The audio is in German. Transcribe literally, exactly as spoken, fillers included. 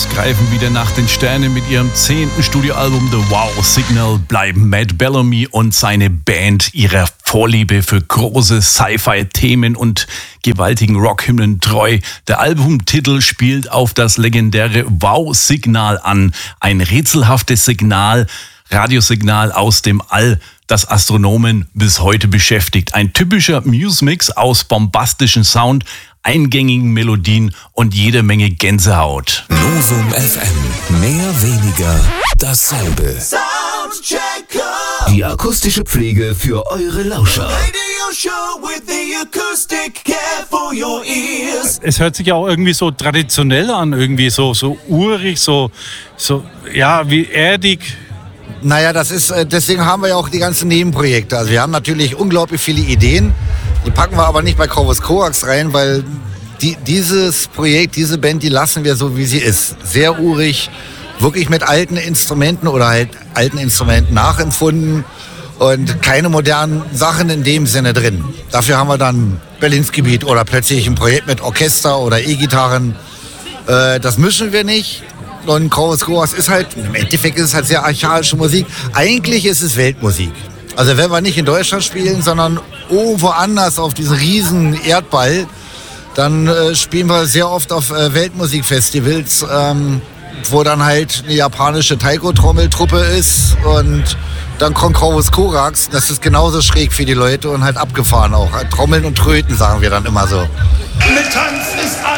greifen wieder nach den Sternen. Mit ihrem zehnten Studioalbum The Wow Signal bleiben Matt Bellamy und seine Band ihrer Vorliebe für große Sci-Fi-Themen und gewaltigen Rockhymnen treu. Der Albumtitel spielt auf das legendäre Wow-Signal an. Ein rätselhaftes Signal, Radiosignal aus dem All, das Astronomen bis heute beschäftigt. Ein typischer Muse-Mix aus bombastischem Sound, eingängigen Melodien und jede Menge Gänsehaut. Novum F M. Mehr, weniger, dasselbe. Soundchecker. Die akustische Pflege für eure Lauscher. Es hört sich auch irgendwie so traditionell an, irgendwie so, so urig, so, so, ja, wie erdig. Naja, das ist, deswegen haben wir ja auch die ganzen Nebenprojekte. Also wir haben natürlich unglaublich viele Ideen. Die packen wir aber nicht bei Corvus Corax rein, weil die, dieses Projekt, diese Band, die lassen wir so, wie sie ist. Sehr urig, wirklich mit alten Instrumenten oder halt alten Instrumenten nachempfunden und keine modernen Sachen in dem Sinne drin. Dafür haben wir dann Berlins Gebiet oder plötzlich ein Projekt mit Orchester oder E-Gitarren. Äh, das mischen wir nicht. Und Corvus Corax ist halt, im Endeffekt ist es halt sehr archaische Musik. Eigentlich ist es Weltmusik. Also wenn wir nicht in Deutschland spielen, sondern irgendwo anders auf diesem riesen Erdball, dann äh, spielen wir sehr oft auf äh, Weltmusikfestivals, ähm, wo dann halt eine japanische Taiko-Trommeltruppe ist und dann kommt Corvus Corax. Das ist genauso schräg für die Leute und halt abgefahren auch. Trommeln und Tröten, sagen wir dann immer so. Mit Tanz ist